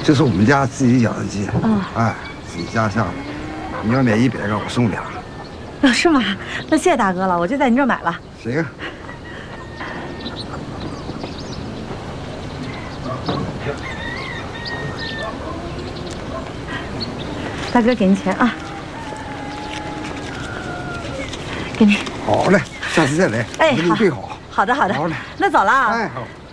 这是我们家自己养的鸡， 啊， 哎，自己家下的。你要买100个，我送2个。 是吗？那谢谢大哥了，我就在您这儿买了。 行。 大哥，给您钱啊，给您。 好嘞，下次再来。 哎， 我给你好， 备好。 好的，好的。 好嘞， 那走了啊。 哎，好。